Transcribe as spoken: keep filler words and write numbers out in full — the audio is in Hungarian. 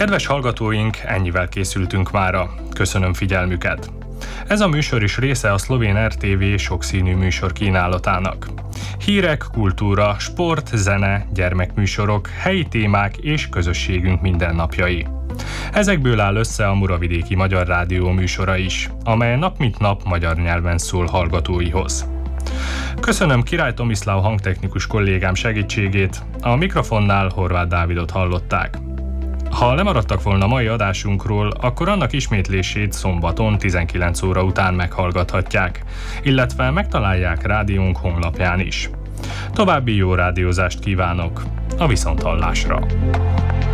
Kedves hallgatóink, ennyivel készültünk mára. Köszönöm figyelmüket. Ez a műsor is része a szlovén er té vé sokszínű műsor kínálatának. Hírek, kultúra, sport, zene, gyermekműsorok, helyi témák és közösségünk mindennapjai. Ezekből áll össze a Muravidéki Magyar Rádió műsora is, amely nap mint nap magyar nyelven szól hallgatóihoz. Köszönöm Király Tomiszláv hangtechnikus kollégám segítségét, a mikrofonnál Horváth Dávidot hallották. Ha lemaradtak volna mai adásunkról, akkor annak ismétlését szombaton tizenkilenc óra után meghallgathatják, illetve megtalálják rádiónk honlapján is. További jó rádiózást kívánok, a viszonthallásra!